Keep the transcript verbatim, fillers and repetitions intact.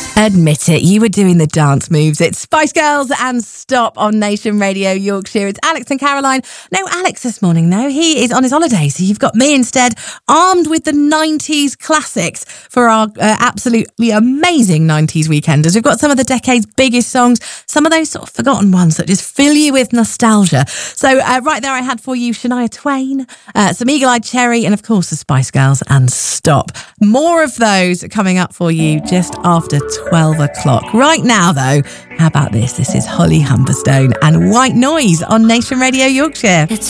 Admit it, you were doing the dance moves. It's Spice Girls and Stop on Nation Radio Yorkshire. It's Alex and Caroline. No Alex this morning, though. He is on his holiday, so you've got me instead, armed with the nineties classics for our uh, absolutely amazing nineties weekenders. We've got some of the decade's biggest songs, some of those sort of forgotten ones that just fill you with nostalgia. So uh, right there I had for you Shania Twain, uh, some Eagle-Eyed Cherry, and of course the Spice Girls and Stop. More of those coming up for you just after twelve o'clock. Right now, though, how about this? This is Holly Humberstone and White Noise on Nation Radio Yorkshire. It's